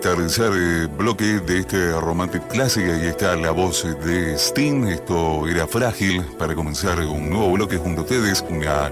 tercer bloque de este Romantic Classic. Ahí está la voz de Sting. Esto era Frágil para comenzar un nuevo bloque junto a ustedes. Una